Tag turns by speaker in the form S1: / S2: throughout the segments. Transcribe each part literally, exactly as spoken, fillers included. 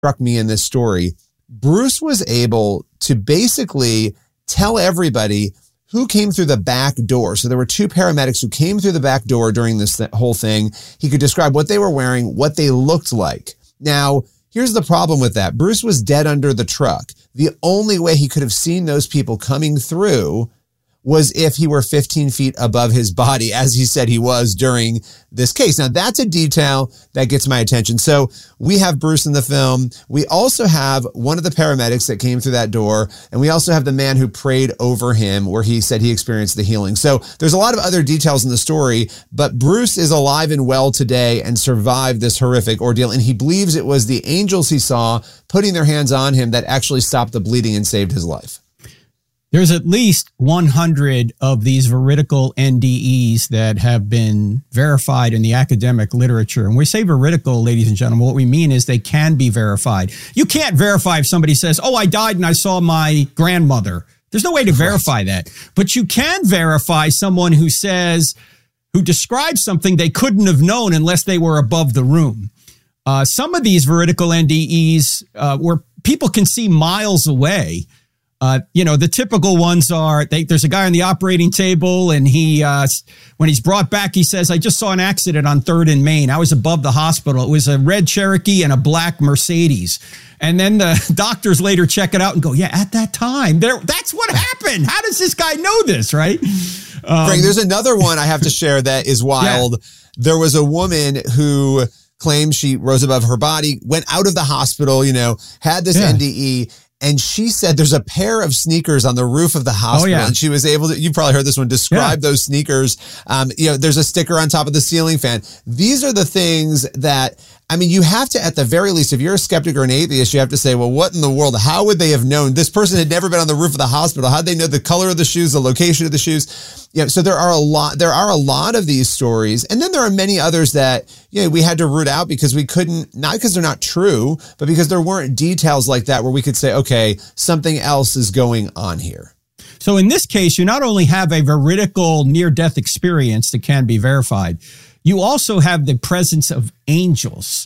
S1: struck me in this story, Bruce was able to basically tell everybody who came through the back door. So there were two paramedics who came through the back door during this th- whole thing. He could describe what they were wearing, what they looked like. Now, here's the problem with that. Bruce was dead under the truck. The only way he could have seen those people coming through was if he were fifteen feet above his body, as he said he was during this case. Now, that's a detail that gets my attention. So we have Bruce in the film. We also have one of the paramedics that came through that door, and we also have the man who prayed over him, where he said he experienced the healing. So there's a lot of other details in the story, but Bruce is alive and well today and survived this horrific ordeal, and he believes it was the angels he saw putting their hands on him that actually stopped the bleeding and saved his life.
S2: There's at least one hundred of these veridical N D Es that have been verified in the academic literature. And when we say veridical, ladies and gentlemen, what we mean is they can be verified. You can't verify if somebody says, oh, I died and I saw my grandmother. There's no way to verify that. But you can verify someone who says, who describes something they couldn't have known unless they were above the room. Uh, some of these veridical N D Es uh, where people can see miles away. Uh, you know, the typical ones are, they, there's a guy on the operating table and he, uh, when he's brought back, he says, I just saw an accident on third and Main. I was above the hospital. It was a red Cherokee and a black Mercedes. And then the doctors later check it out and go, yeah, at that time, there, that's what happened. How does this guy know this, right? Um,
S1: Frank, there's another one I have to share that is wild. Yeah. There was a woman who claimed she rose above her body, went out of the hospital, you know, had this yeah. N D E. And she said there's a pair of sneakers on the roof of the hospital. Oh, yeah. And she was able to, you probably heard this one, describe yeah. those sneakers. Um, you know, there's a sticker on top of the ceiling fan. These are the things that, I mean, you have to, at the very least, if you're a skeptic or an atheist, you have to say, well, what in the world? How would they have known? This person had never been on the roof of the hospital. How'd they know the color of the shoes, the location of the shoes? You know, so there are a lot, there are a lot of these stories. And then there are many others that, you know, we had to root out because we couldn't, not because they're not true, but because there weren't details like that where we could say, okay, something else is going on here.
S2: So in this case, you not only have a veridical near-death experience that can be verified, you also have the presence of angels.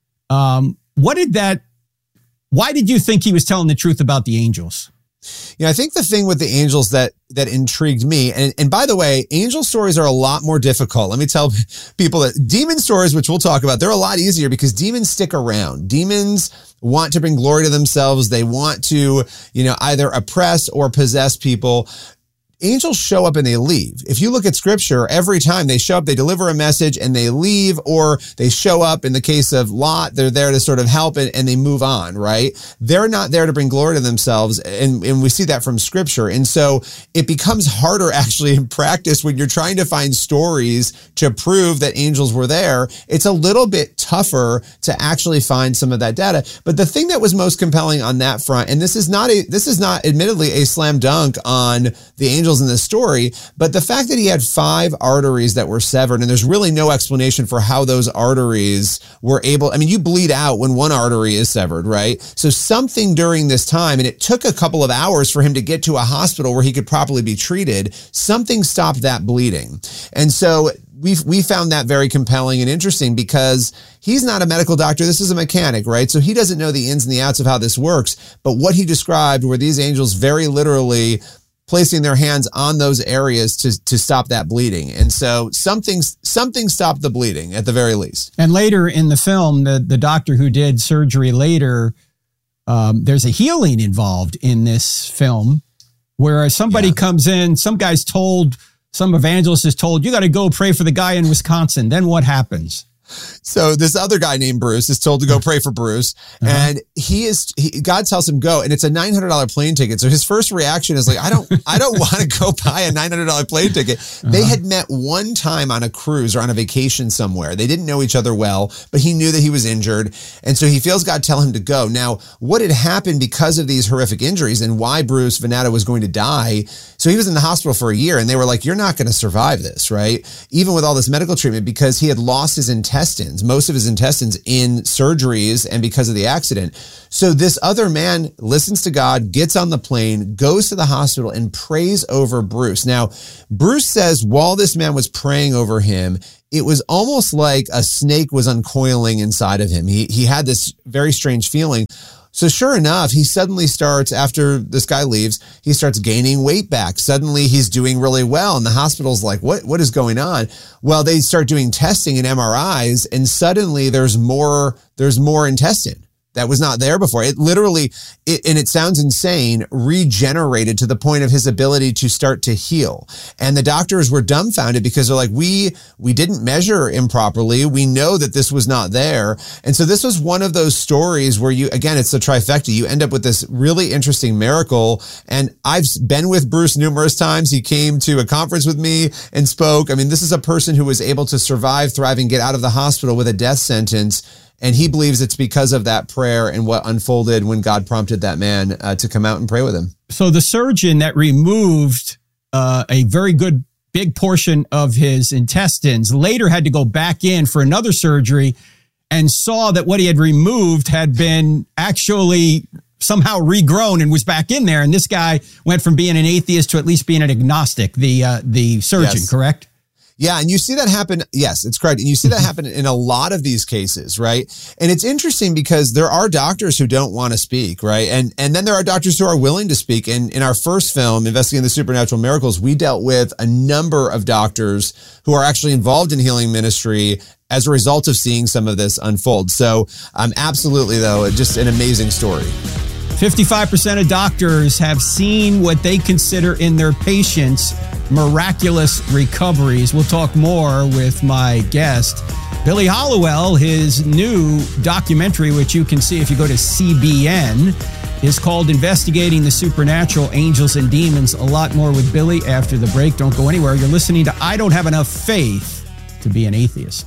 S2: Um, what did that, why did you think he was telling the truth about the angels?
S1: You know, I think the thing with the angels that, that intrigued me, and, and by the way, angel stories are a lot more difficult. Let me tell people that demon stories, which we'll talk about, they're a lot easier because demons stick around. Demons want to bring glory to themselves. They want to, you know, either oppress or possess people. Angels show up and they leave. If you look at scripture, every time they show up, they deliver a message and they leave, or they show up. In the case of Lot, they're there to sort of help and, and they move on, right? They're not there to bring glory to themselves. And, and we see that from scripture. And so it becomes harder actually in practice when you're trying to find stories to prove that angels were there. It's a little bit tougher to actually find some of that data. But the thing that was most compelling on that front, and this is not a, this is not admittedly a slam dunk on the angels in this story, but the fact that he had five arteries that were severed, and there's really no explanation for how those arteries were able, I mean, you bleed out when one artery is severed, right? So something during this time, and it took a couple of hours for him to get to a hospital where he could properly be treated, something stopped that bleeding. And so we we found that very compelling and interesting because he's not a medical doctor. This is a mechanic, right? So he doesn't know the ins and the outs of how this works. But what he described were these angels very literally placing their hands on those areas to, to stop that bleeding. And so something, something stopped the bleeding at the very least.
S2: And later in the film, the, the doctor who did surgery later, um, there's a healing involved in this film where somebody yeah. comes in, some guy's told, some evangelist is told, you got to go pray for the guy in Wisconsin. Then what happens?
S1: So this other guy named Bruce is told to go pray for Bruce, uh-huh. and he is, he, God tells him go, and it's a nine hundred dollars plane ticket. So his first reaction is like, I don't, I don't want to go buy a nine hundred dollars plane ticket. Uh-huh. They had met one time on a cruise or on a vacation somewhere. They didn't know each other well, but he knew that he was injured. And so he feels God tell him to go. Now, what had happened because of these horrific injuries and why Bruce Venata was going to die. So he was in the hospital for a year and they were like, you're not going to survive this, right? Even with all this medical treatment, because he had lost his intestines, most of his intestines in surgeries and because of the accident. So this other man listens to God, gets on the plane, goes to the hospital and prays over Bruce. Now, Bruce says while this man was praying over him, it was almost like a snake was uncoiling inside of him. He he had this very strange feeling. So sure enough, he suddenly starts, after this guy leaves, he starts gaining weight back. Suddenly he's doing really well. And the hospital's like, what, what is going on? Well, they start doing testing and M R Is, and suddenly there's more, there's more intestine that was not there before. It literally, it, and it sounds insane, regenerated to the point of his ability to start to heal. And the doctors were dumbfounded because they're like, we, we didn't measure improperly. We know that this was not there. And so this was one of those stories where you, again, it's the trifecta. You end up with this really interesting miracle. And I've been with Bruce numerous times. He came to a conference with me and spoke. I mean, this is a person who was able to survive, thrive, and get out of the hospital with a death sentence. And he believes it's because of that prayer and what unfolded when God prompted that man uh, to come out and pray with him.
S2: So the surgeon that removed uh, a very good big portion of his intestines later had to go back in for another surgery and saw that what he had removed had been actually somehow regrown and was back in there. And this guy went from being an atheist to at least being an agnostic, the uh, the surgeon,
S1: yes.
S2: Correct?
S1: Yeah, and you see that happen. Yes, it's correct. And you see that happen in a lot of these cases, right? And it's interesting because there are doctors who don't want to speak, right? And and then there are doctors who are willing to speak. And in our first film, Investigating the Supernatural Miracles, we dealt with a number of doctors who are actually involved in healing ministry as a result of seeing some of this unfold. So um, absolutely, though, just an amazing story.
S2: fifty-five percent of doctors have seen what they consider in their patients miraculous recoveries. We'll talk more with my guest, Billy Hallowell. His new documentary, which you can see if you go to C B N, is called Investigating the Supernatural, Angels and Demons. A lot more with Billy after the break. Don't go anywhere. You're listening to I Don't Have Enough Faith to Be an Atheist.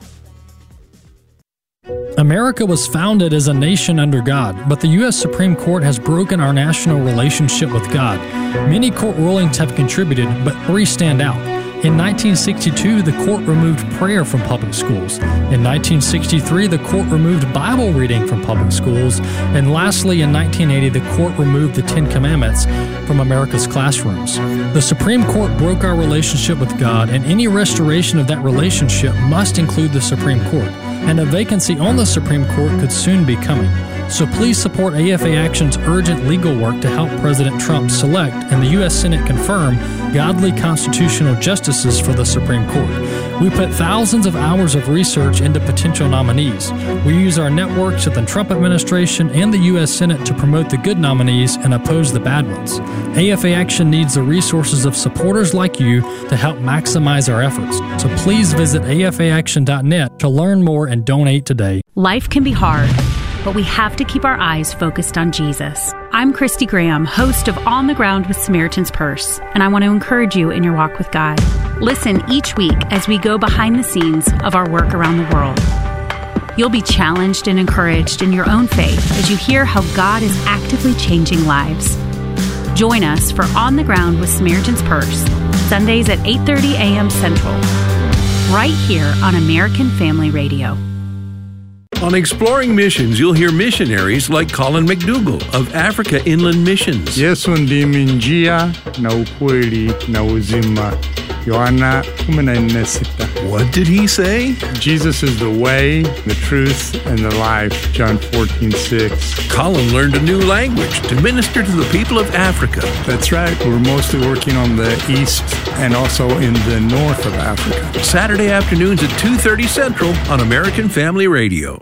S3: America was founded as a nation under God, but the U S Supreme Court has broken our national relationship with God. Many court rulings have contributed, but three stand out. In nineteen sixty-two, the court removed prayer from public schools. In nineteen sixty-three, the court removed Bible reading from public schools. And lastly, in nineteen eighty, the court removed the Ten Commandments from America's classrooms. The Supreme Court broke our relationship with God, and any restoration of that relationship must include the Supreme Court. And a vacancy on the Supreme Court could soon be coming. So please support A F A Action's urgent legal work to help President Trump select and the U S Senate confirm godly constitutional justices for the Supreme Court. We put thousands of hours of research into potential nominees. We use our networks at the Trump administration and the U S Senate to promote the good nominees and oppose the bad ones. A F A Action needs the resources of supporters like you to help maximize our efforts. So please visit A F A action dot net to learn more and donate today.
S4: Life can be hard, but we have to keep our eyes focused on Jesus. I'm Christy Graham, host of On the Ground with Samaritan's Purse, and I want to encourage you in your walk with God. Listen each week as we go behind the scenes of our work around the world. You'll be challenged and encouraged in your own faith as you hear how God is actively changing lives. Join us for On the Ground with Samaritan's Purse, Sundays at eight thirty a.m. Central, right here on American Family Radio.
S5: On Exploring Missions, you'll hear missionaries like Colin McDougall of Africa Inland Missions.
S6: Yesu ndimi njia na ukweli na uzima. Yohana kumi na nne sita.
S5: What did he say?
S6: Jesus is the way, the truth, and the life. John fourteen six.
S5: Colin learned a new language to minister to the people of Africa.
S6: That's right. We're mostly working on the east and also in the north of Africa.
S5: Saturday afternoons at two thirty Central on American Family Radio.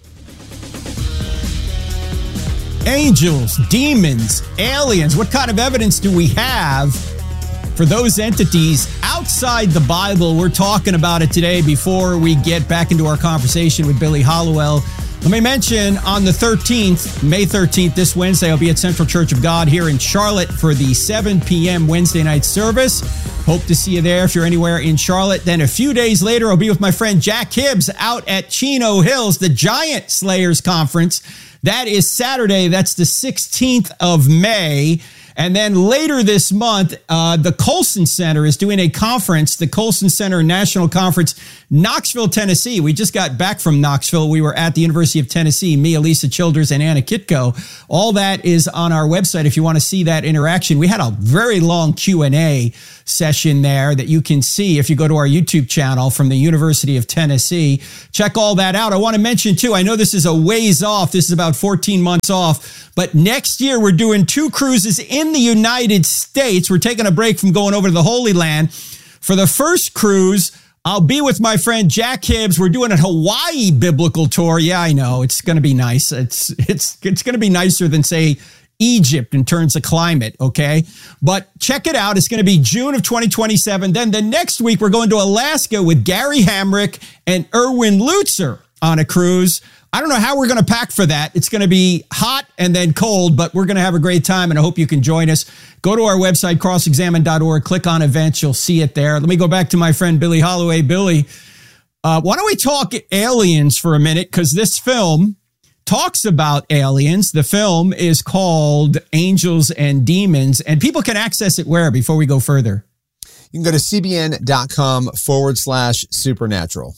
S2: Angels, demons, aliens. What kind of evidence do we have for those entities outside the Bible? We're talking about it today before we get back into our conversation with Billy Hallowell. Let me mention on the thirteenth, May thirteenth, this Wednesday, I'll be at Central Church of God here in Charlotte for the seven p.m. Wednesday night service. Hope to see you there if you're anywhere in Charlotte. Then a few days later, I'll be with my friend Jack Hibbs out at Chino Hills, the Giant Slayers Conference. That is Saturday. That's the sixteenth of May. And then later this month, uh, the Colson Center is doing a conference, the Colson Center National Conference, Knoxville, Tennessee. We just got back from Knoxville. We were at the University of Tennessee, me, Elisa Childers, and Anna Kitko. All that is on our website if you want to see that interaction. We had a very long Q and A session there that you can see if you go to our YouTube channel from the University of Tennessee. Check all that out. I want to mention too, I know this is a ways off. This is about fourteen months off, but next year we're doing two cruises in the United States. We're taking a break from going over to the Holy Land. For the first cruise, I'll be with my friend Jack Hibbs. We're doing a Hawaii biblical tour. Yeah, I know. It's going to be nice. It's it's it's going to be nicer than, say, Egypt in terms of climate, okay? But check it out. It's going to be June of twenty twenty-seven. Then the next week, we're going to Alaska with Gary Hamrick and Erwin Lutzer on a cruise. I don't know how we're going to pack for that. It's going to be hot and then cold, but we're going to have a great time, and I hope you can join us. Go to our website, cross examine dot org. Click on events. You'll see it there. Let me go back to my friend Billy Holloway. Billy, uh, why don't we talk aliens for a minute? Because this film talks about aliens. The film is called Angels and Demons, and people can access it where before we go further?
S1: You can go to c b n dot com forward slash supernatural.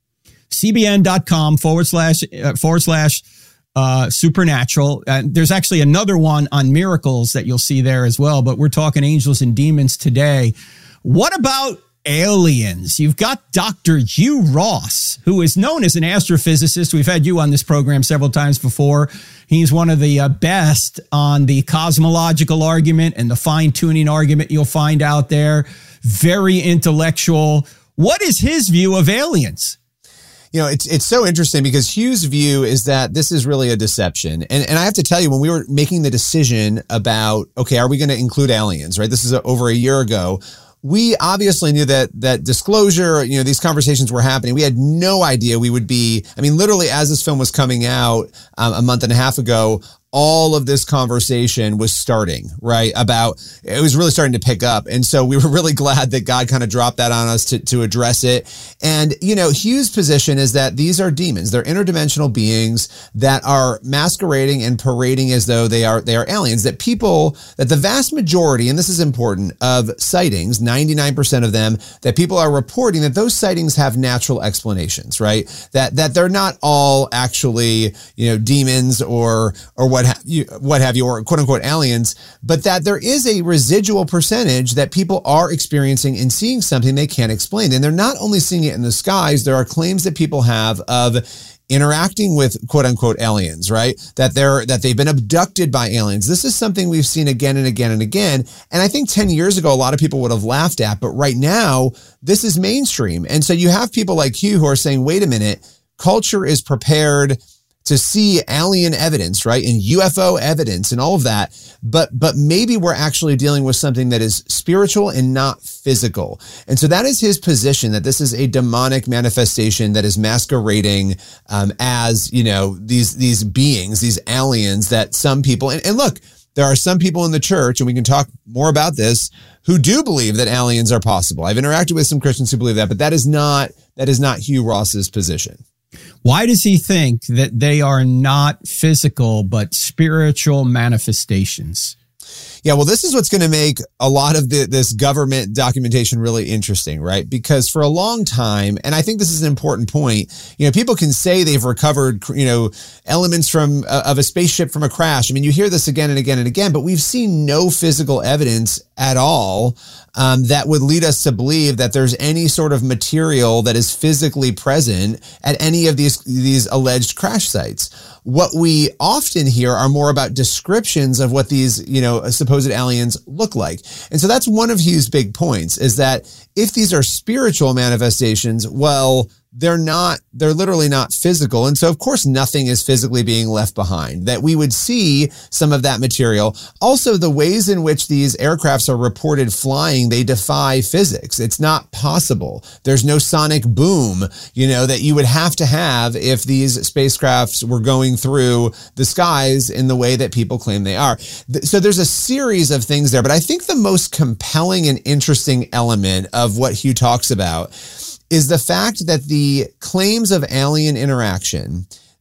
S2: cbn.com forward slash uh, forward slash uh, supernatural. And there's actually another one on miracles that you'll see there as well. But we're talking angels and demons today. What about aliens? You've got Doctor Hugh Ross, who is known as an astrophysicist. We've had you on this program several times before. He's one of the uh, best on the cosmological argument and the fine-tuning argument you'll find out there. Very intellectual. What is his view of aliens?
S1: You know, it's it's so interesting because Hugh's view is that this is really a deception. And and I have to tell you, when we were making the decision about, okay, are we going to include aliens, right? This is a, over a year ago. We obviously knew that that disclosure, you know, these conversations were happening. We had no idea we would be, I mean, literally as this film was coming out um, a month and a half ago, all of this conversation was starting, right? About, it was really starting to pick up. And so we were really glad that God kind of dropped that on us to, to address it. And, you know, Hugh's position is that these are demons. They're interdimensional beings that are masquerading and parading as though they are, they are aliens, that people, that the vast majority, and this is important, of sightings, ninety-nine percent of them, that people are reporting that those sightings have natural explanations, right? That, that they're not all actually, you know, demons or, or what have you, what have you, or quote unquote aliens, but that there is a residual percentage that people are experiencing and seeing something they can't explain. And they're not only seeing it in the skies, there are claims that people have of interacting with quote unquote aliens, right? That they're, that they've been abducted by aliens. This is something we've seen again and again and again. And I think ten years ago, a lot of people would have laughed at, but right now this is mainstream. And so you have people like Hugh who are saying, wait a minute, culture is prepared to see alien evidence, right? And U F O evidence and all of that. But, but maybe we're actually dealing with something that is spiritual and not physical. And so that is his position, that this is a demonic manifestation that is masquerading um, as, you know, these, these beings, these aliens that some people, and, and look, there are some people in the church, and we can talk more about this, who do believe that aliens are possible. I've interacted with some Christians who believe that, but that is not, that is not Hugh Ross's position.
S2: Why does he think that they are not physical, but spiritual manifestations?
S1: Yeah, well, this is what's going to make a lot of the, this government documentation really interesting, right? Because for a long time, and I think this is an important point, you know, people can say they've recovered, you know, elements from uh, of a spaceship from a crash. I mean, you hear this again and again and again, but we've seen no physical evidence at all um, that would lead us to believe that there's any sort of material that is physically present at any of these these alleged crash sites. What we often hear are more about descriptions of what these, you know, supposed aliens look like. And so that's one of Hugh's big points, is that if these are spiritual manifestations, well, they're not, they're literally not physical. And so, of course, nothing is physically being left behind, that we would see some of that material. Also, the ways in which these aircrafts are reported flying, they defy physics. It's not possible. There's no sonic boom, you know, that you would have to have if these spacecrafts were going through the skies in the way that people claim they are. So there's a series of things there, but I think the most compelling and interesting element of what Hugh talks about is the fact that the claims of alien interaction,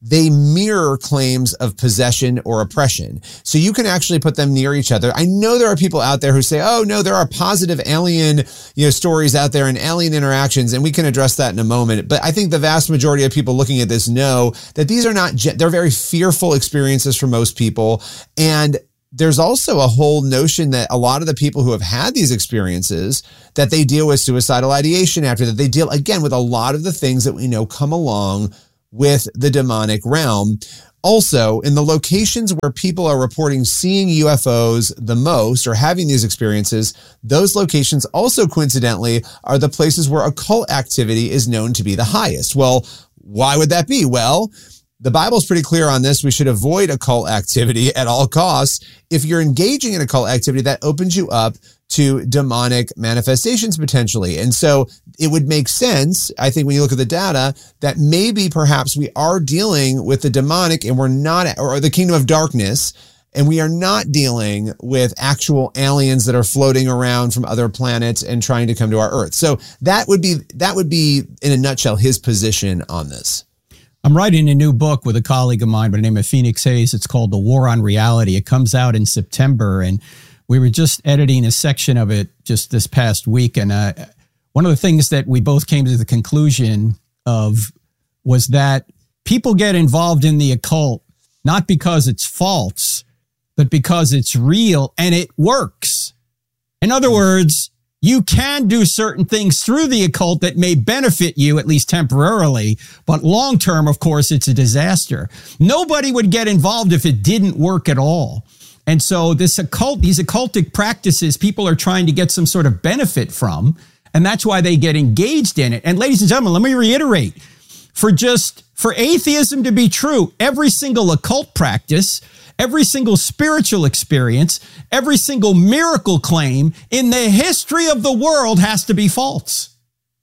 S1: they mirror claims of possession or oppression. So you can actually put them near each other. I know there are people out there who say, oh no, there are positive alien, you know, stories out there and alien interactions, and we can address that in a moment. But I think the vast majority of people looking at this know that these are not, they're very fearful experiences for most people. And there's also a whole notion that a lot of the people who have had these experiences, that they deal with suicidal ideation after that. They deal, again, with a lot of the things that we know come along with the demonic realm. Also, in the locations where people are reporting seeing U F Os the most or having these experiences, those locations also coincidentally are the places where occult activity is known to be the highest. Well, why would that be? Well, the Bible's pretty clear on this. We should avoid occult activity at all costs. If you're engaging in occult activity, that opens you up to demonic manifestations potentially. And so it would make sense, I think, when you look at the data, that maybe perhaps we are dealing with the demonic and we're not, or the kingdom of darkness, and we are not dealing with actual aliens that are floating around from other planets and trying to come to our Earth. So that would be, that would be, in a nutshell, his position on this.
S2: I'm writing a new book with a colleague of mine by the name of Phoenix Hayes. It's called The War on Reality. It comes out in September, and we were just editing a section of it just this past week. And uh, one of the things that we both came to the conclusion of was that people get involved in the occult not because it's false, but because it's real and it works. In other words, you can do certain things through the occult that may benefit you, at least temporarily, but long term, of course, it's a disaster. Nobody would get involved if it didn't work at all. And so this occult, these occultic practices, people are trying to get some sort of benefit from, and that's why they get engaged in it. And ladies and gentlemen, let me reiterate, for just, for atheism to be true, every single occult practice, every single spiritual experience, every single miracle claim in the history of the world has to be false.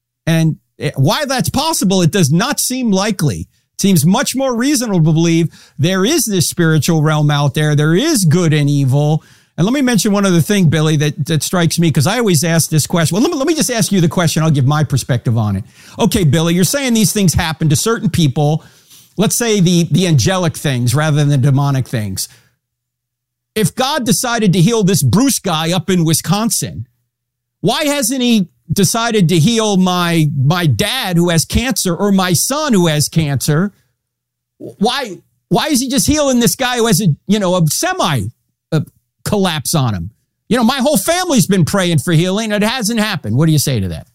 S2: And why that's possible, it does not seem likely. It seems much more reasonable to believe there is this spiritual realm out there. There is good and evil. And let me mention one other thing, Billy, that, that strikes me, because I always ask this question. Well, let me, let me just ask you the question. I'll give my perspective on it. Okay, Billy, you're saying these things happen to certain people. Let's say the, the angelic things rather than the demonic things. If God decided to heal this Bruce guy up in Wisconsin, why hasn't he decided to heal my, my dad who has cancer or my son who has cancer? Why, why is he just healing this guy who has a, you know, a semi a collapse on him? You know, my whole family's been praying for healing. It hasn't happened. What do you say to that?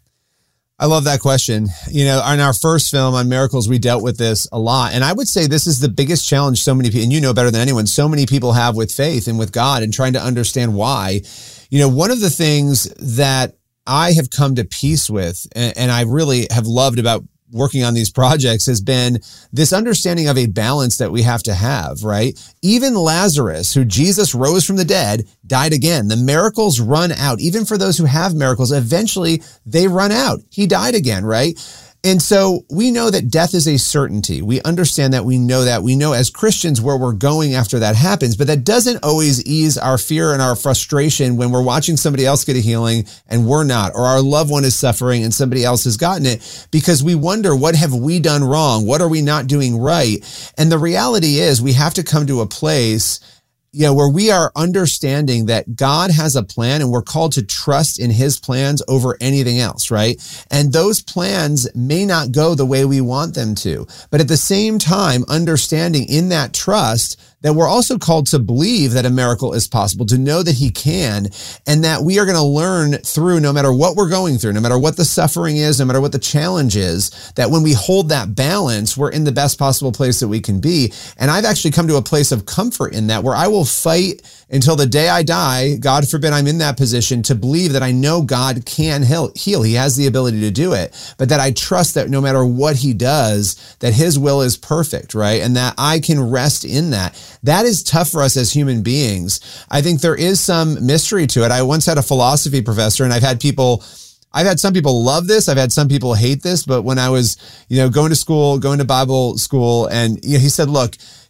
S1: I love that question. You know, in our first film on miracles, we dealt with this a lot. And I would say this is the biggest challenge so many people, and you know better than anyone, so many people have with faith and with God and trying to understand why. You know, one of the things that I have come to peace with, and, and I really have loved about working on these projects, has been this understanding of a balance that we have to have, right? Even Lazarus, who Jesus rose from the dead, died again. The miracles run out. Even for those who have miracles, eventually they run out. He died again, right? And so we know that death is a certainty. We understand that. We know that. We know as Christians where we're going after that happens, but that doesn't always ease our fear and our frustration when we're watching somebody else get a healing and we're not, or our loved one is suffering and somebody else has gotten it, because we wonder, what have we done wrong? What are we not doing right? And the reality is we have to come to a place, you know, where we are understanding that God has a plan and we're called to trust in his plans over anything else, right? And those plans may not go the way we want them to, but at the same time, understanding in that trust that we're also called to believe that a miracle is possible, to know that he can, and that we are going to learn through, no matter what we're going through, no matter what the suffering is, no matter what the challenge is, that when we hold that balance, we're in the best possible place that we can be. And I've actually come to a place of comfort in that, where I will fight until the day I die. God forbid I'm in that position, to believe that I know God can heal. He has the ability to do it, but that I trust that no matter what he does, that his will is perfect, right? And that I can rest in that. That is tough for us as human beings. I think there is some mystery to it. I once had a philosophy professor, and I've had people, I've had some people love this. I've had some people hate this. But when I was, you know, going to school, going to Bible school, and you know, he said, look,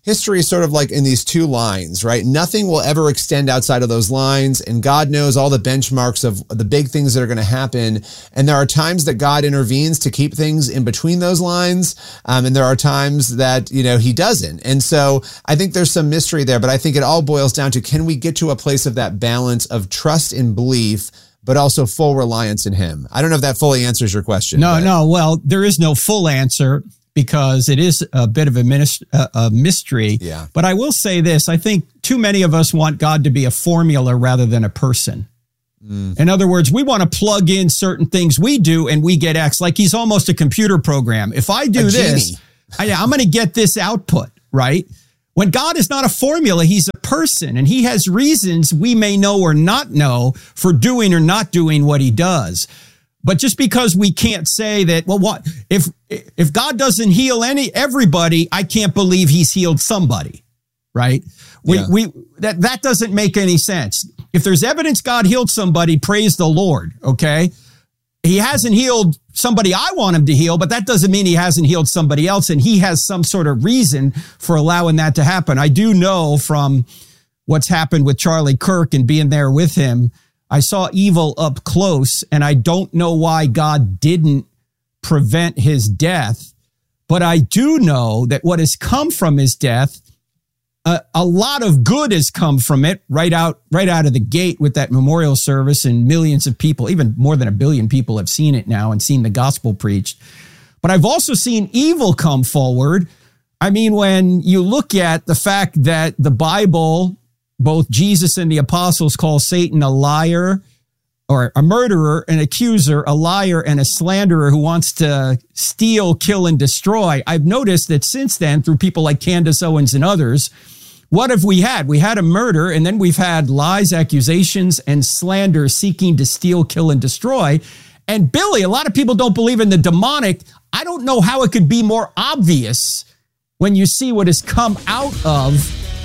S1: history is sort of like in these two lines, right? Nothing will ever extend outside of those lines. And God knows all the benchmarks of the big things that are going to happen. And there are times that God intervenes to keep things in between those lines. Um, and there are times that, you know, he doesn't. And so I think there's some mystery there, but I think it all boils down to, can we get to a place of that balance of trust and belief, but also full reliance in him? I don't know if that fully answers your question.
S2: No,
S1: but.
S2: no. Well, there is no full answer, because it is a bit of a, minis- uh, a mystery.
S1: Yeah.
S2: But I will say this. I think too many of us want God to be a formula rather than a person. Mm. In other words, we want to plug in certain things we do and we get X, like he's almost a computer program. If I do
S1: a
S2: this, I, I'm going to get this output, right? When God is not a formula, he's a person, and he has reasons we may know or not know for doing or not doing what he does. But just because we can't say that, well, what if if God doesn't heal any everybody, I can't believe he's healed somebody, right? We
S1: yeah.
S2: we that that doesn't make any sense. If there's evidence God healed somebody, praise the Lord, okay? He hasn't healed somebody I want him to heal, but that doesn't mean he hasn't healed somebody else, and he has some sort of reason for allowing that to happen. I do know from what's happened with Charlie Kirk and being there with him, I saw evil up close, and I don't know why God didn't prevent his death, but I do know that what has come from his death, uh, a lot of good has come from it right out, right out of the gate with that memorial service, and millions of people, even more than a billion people, have seen it now and seen the gospel preached. But I've also seen evil come forward. I mean, when you look at the fact that the Bible, both Jesus and the apostles, call Satan a liar, or a murderer, an accuser, a liar, and a slanderer who wants to steal, kill, and destroy. I've noticed that since then, through people like Candace Owens and others, what have we had? We had a murder, and then we've had lies, accusations, and slander seeking to steal, kill, and destroy. And Billy, a lot of people don't believe in the demonic. I don't know how it could be more obvious when you see what has come out of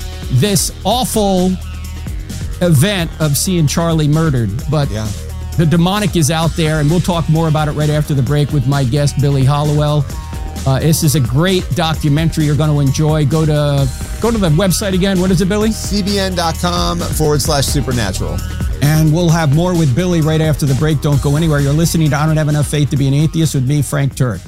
S2: this awful event of seeing Charlie murdered. But
S1: yeah.
S2: the demonic is out there, and we'll talk more about it right after the break with my guest, Billy Hallowell. Uh, this is a great documentary you're going to enjoy. Go to go to the website again. What is it, Billy?
S1: cbn.com forward slash supernatural.
S2: And we'll have more with Billy right after the break. Don't go anywhere. You're listening to I Don't Have Enough Faith to Be an Atheist with me, Frank Turek.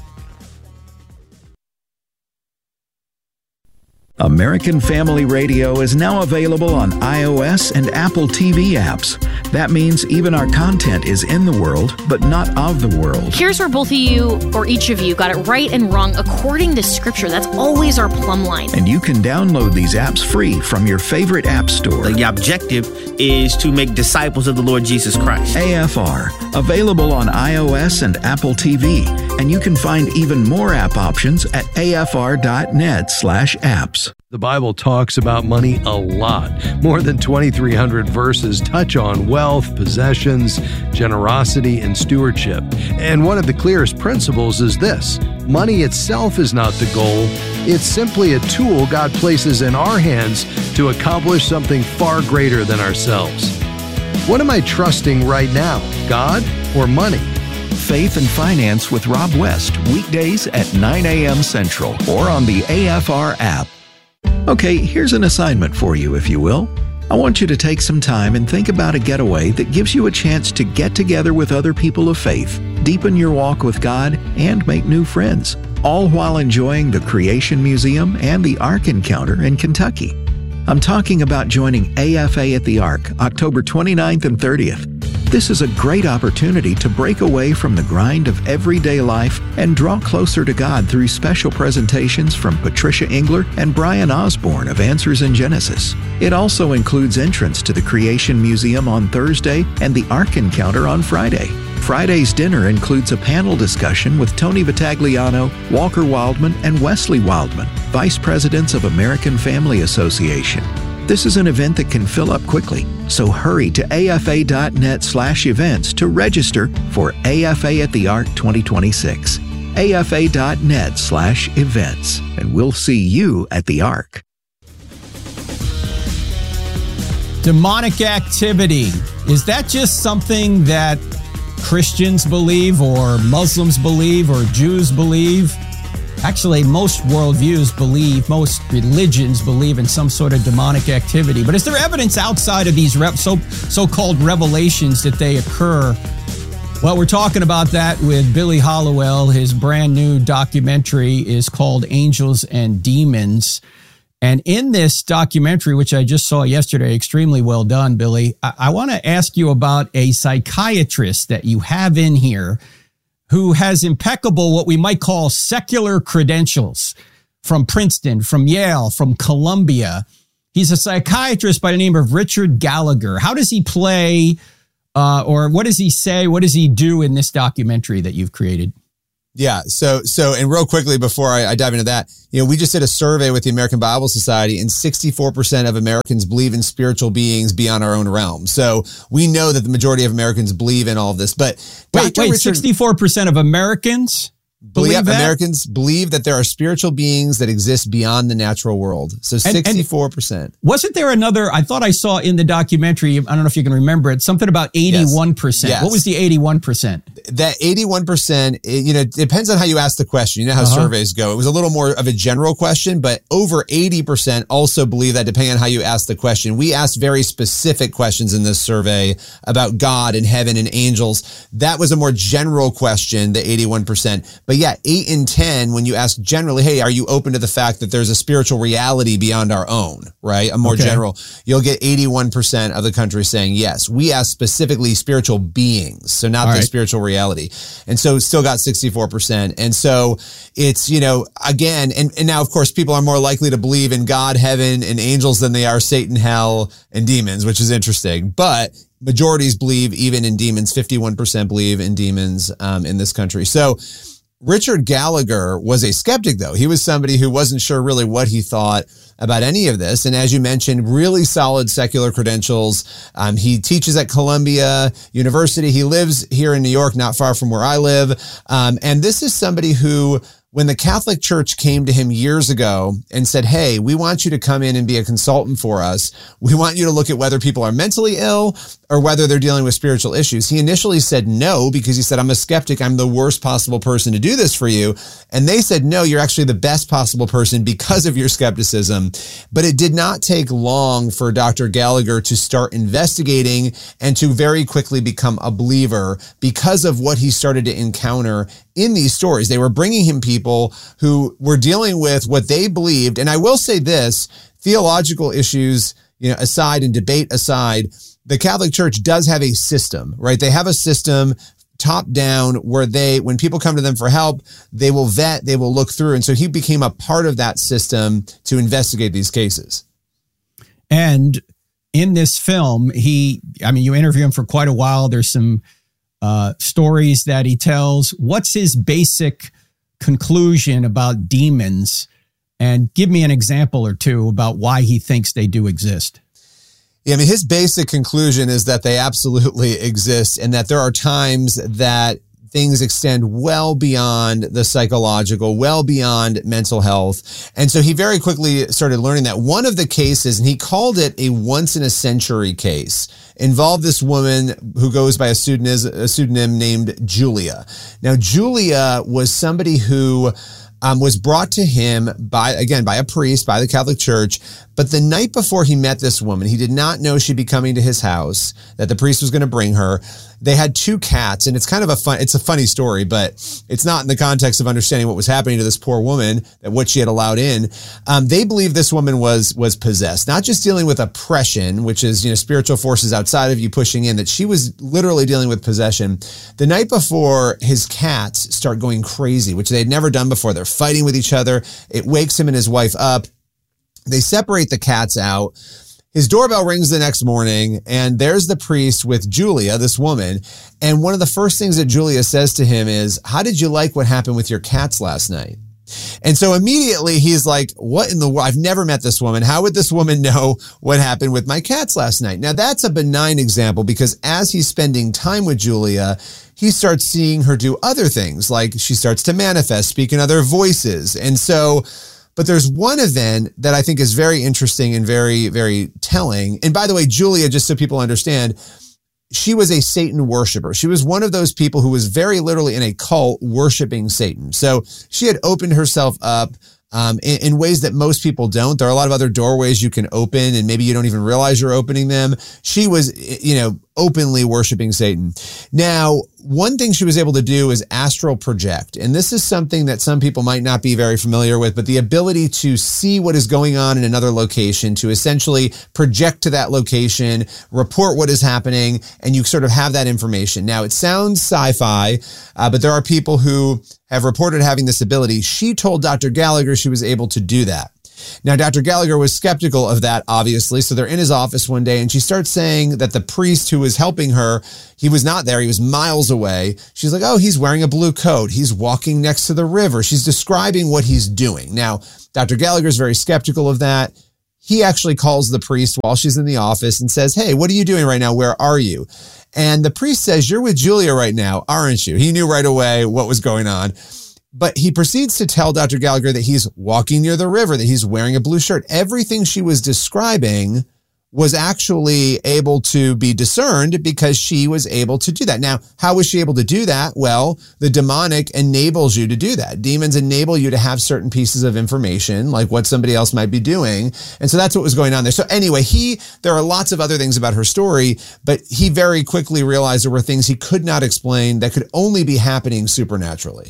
S7: American Family Radio is now available on iOS and Apple T V apps. That means even our content is in the world, but not of the world.
S8: Here's where both of you, or each of you, got it right and wrong according to Scripture. That's always our plumb line.
S7: And you can download these apps free from your favorite app store.
S9: The objective is to make disciples of the Lord Jesus Christ.
S7: A F R, available on iOS and Apple T V. And you can find even more app options at afr.net slash apps.
S5: The Bible talks about money a lot. More than twenty-three hundred verses touch on wealth, possessions, generosity, and stewardship. And one of the clearest principles is this: money itself is not the goal. It's simply a tool God places in our hands to accomplish something far greater than ourselves. What am I trusting right now, God or money?
S7: Faith and Finance with Rob West, weekdays at nine a.m. Central or on the A F R app. Okay, here's an assignment for you, if you will. I want you to take some time and think about a getaway that gives you a chance to get together with other people of faith, deepen your walk with God, and make new friends, all while enjoying the Creation Museum and the Ark Encounter in Kentucky. I'm talking about joining A F A at the Ark, October twenty-ninth and thirtieth. This is a great opportunity to break away from the grind of everyday life and draw closer to God through special presentations from Patricia Engler and Brian Osborne of Answers in Genesis. It also includes entrance to the Creation Museum on Thursday and the Ark Encounter on Friday. Friday's dinner includes a panel discussion with Tony Vitagliano, Walker Wildman, and Wesley Wildman, Vice Presidents of American Family Association. This is an event that can fill up quickly, so hurry to afa.net slash events to register for A F A at the Ark twenty twenty-six. afa.net slash events, and we'll see you at the Ark.
S2: Demonic activity. Is that just something that Christians believe or Muslims believe or Jews believe? Actually, most worldviews believe, most religions believe in some sort of demonic activity. But is there evidence outside of these re- so, so-called revelations that they occur? Well, we're talking about that with Billy Hallowell. His brand new documentary is called Angels and Demons. And in this documentary, which I just saw yesterday, extremely well done, Billy, I, I want to ask you about a psychiatrist that you have in here who has impeccable, what we might call secular credentials from Princeton, from Yale, from Columbia. He's a psychiatrist by the name of Richard Gallagher. How does he play, uh, or what does he say? What does he do in this documentary that you've created?
S1: Yeah. So, so, and real quickly before I, I dive into that, you know, we just did a survey with the American Bible Society, and sixty-four percent of Americans believe in spiritual beings beyond our own realm. So we know that the majority of Americans believe in all of this, but
S2: wait, wait, sixty-four percent of Americans believe
S1: believe
S2: that?
S1: Americans believe that there are spiritual beings that exist beyond the natural world. So sixty-four percent.
S2: And, and wasn't there another, I thought I saw in the documentary, I don't know if you can remember it, something about eighty-one percent.
S1: Yes.
S2: What was the eighty-one percent?
S1: That eighty-one percent, it, you know, depends on how you ask the question. You know how uh-huh. surveys go. It was a little more of a general question, but over eighty percent also believe that, depending on how you ask the question. We asked very specific questions in this survey about God and heaven and angels. That was a more general question, the eighty-one percent. But yeah, eight in ten, when you ask generally, hey, are you open to the fact that there's a spiritual reality beyond our own, right? A more okay. general, you'll get eighty-one percent of the country saying yes. We asked specifically spiritual beings, so not All the right. spiritual reality. And so still got sixty-four percent. And so it's, you know, again, and, and now, of course, people are more likely to believe in God, heaven, and angels than they are Satan, hell, and demons, which is interesting. But majorities believe even in demons. fifty-one percent believe in demons um, in this country. So Richard Gallagher was a skeptic, though. He was somebody who wasn't sure really what he thought about any of this. And as you mentioned, really solid secular credentials. Um, he teaches at Columbia University. He lives here in New York, not far from where I live. Um, and this is somebody who, when the Catholic Church came to him years ago and said, hey, we want you to come in and be a consultant for us. We want you to look at whether people are mentally ill or whether they're dealing with spiritual issues. He initially said no, because he said, I'm a skeptic. I'm the worst possible person to do this for you. And they said, no, you're actually the best possible person because of your skepticism. But it did not take long for Doctor Gallagher to start investigating and to very quickly become a believer because of what he started to encounter in these stories. They were bringing him people who were dealing with what they believed. And I will say this, theological issues, you know, aside and debate aside, the Catholic Church does have a system, right? They have a system top down where they, when people come to them for help, they will vet, they will look through. And so he became a part of that system to investigate these cases.
S2: And in this film, he, I mean, you interview him for quite a while. There's some uh, stories that he tells. What's his basic conclusion about demons? And give me an example or two about why he thinks they do exist.
S1: Yeah, I mean, his basic conclusion is that they absolutely exist, and that there are times that things extend well beyond the psychological, well beyond mental health. And so he very quickly started learning that one of the cases, and he called it a once in a century case, involved this woman who goes by a pseudonym, a pseudonym named Julia. Now, Julia was somebody who Um, was brought to him by, again, by a priest, by the Catholic Church. But the night before he met this woman, he did not know she'd be coming to his house, that the priest was going to bring her. They had two cats, and it's kind of a fun, it's a funny story, but it's not in the context of understanding what was happening to this poor woman, that what she had allowed in. Um, they believe this woman was, was possessed, not just dealing with oppression, which is, you know, spiritual forces outside of you pushing in, that she was literally dealing with possession. The night before, his cats start going crazy, which they had never done before. They're fighting with each other. It wakes him and his wife up. They separate the cats out. His doorbell rings the next morning, and there's the priest with Julia, this woman. And one of the first things that Julia says to him is, how did you like what happened with your cats last night? And so immediately he's like, what in the world? I've never met this woman. How would this woman know what happened with my cats last night? Now, that's a benign example, because as he's spending time with Julia, he starts seeing her do other things, like she starts to manifest, speak in other voices. And so, but there's one event that I think is very interesting and very, very telling. And by the way, Julia, just so people understand, she was a Satan worshiper. She was one of those people who was very literally in a cult worshiping Satan. So she had opened herself up um, in, in ways that most people don't. There are a lot of other doorways you can open, and maybe you don't even realize you're opening them. She was, you know, openly worshiping Satan. Now, one thing she was able to do is astral project. And this is something that some people might not be very familiar with, but the ability to see what is going on in another location, to essentially project to that location, report what is happening, and you sort of have that information. Now, it sounds sci-fi, uh, but there are people who have reported having this ability. She told Doctor Gallagher she was able to do that. Now, Doctor Gallagher was skeptical of that, obviously. So they're in his office one day and she starts saying that the priest who was helping her, he was not there. He was miles away. She's like, oh, he's wearing a blue coat. He's walking next to the river. She's describing what he's doing. Now, Doctor Gallagher is very skeptical of that. He actually calls the priest while she's in the office and says, hey, what are you doing right now? Where are you? And the priest says, you're with Julia right now, aren't you? He knew right away what was going on. But he proceeds to tell Doctor Gallagher that he's walking near the river, that he's wearing a blue shirt. Everything she was describing was actually able to be discerned because she was able to do that. Now, how was she able to do that? Well, the demonic enables you to do that. Demons enable you to have certain pieces of information, like what somebody else might be doing. And so that's what was going on there. So anyway, he, there are lots of other things about her story, but he very quickly realized there were things he could not explain that could only be happening supernaturally.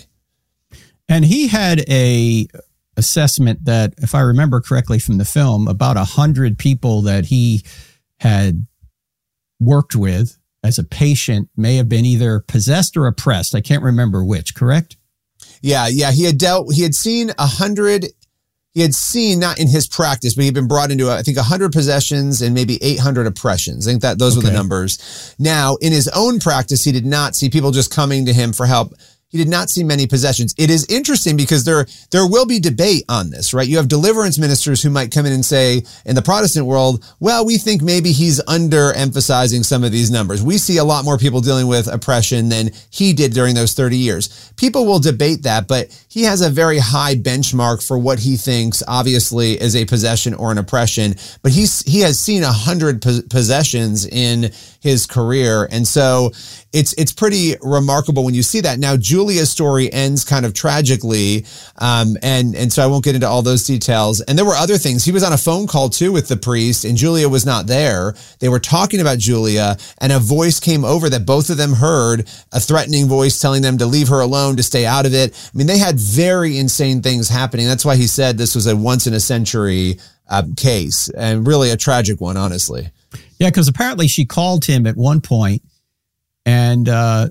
S2: And he had a assessment that, if I remember correctly from the film, about a hundred people that he had worked with as a patient may have been either possessed or oppressed. I can't remember which, correct?
S1: Yeah, yeah. He had dealt, he had seen a hundred, he had seen, not in his practice, but he'd been brought into, I think, a hundred possessions and maybe eight hundred oppressions. I think that those okay. were the numbers. Now, in his own practice, he did not see people just coming to him for help. He did not see many possessions. It is interesting because there, there will be debate on this, right? You have deliverance ministers who might come in and say, in the Protestant world, well, we think maybe he's underemphasizing some of these numbers. We see a lot more people dealing with oppression than he did during those thirty years. People will debate that, but he has a very high benchmark for what he thinks, obviously, is a possession or an oppression. But he's, he has seen a hundred possessions in his career. And so it's, it's pretty remarkable when you see that. Now, Julia's story ends kind of tragically. Um, and, and so I won't get into all those details. And there were other things. He was on a phone call too with the priest and Julia was not there. They were talking about Julia and a voice came over that both of them heard, a threatening voice telling them to leave her alone, to stay out of it. I mean, they had very insane things happening. That's why he said this was a once in a century uh, case and really a tragic one, honestly.
S2: Yeah, because apparently she called him at one point and uh,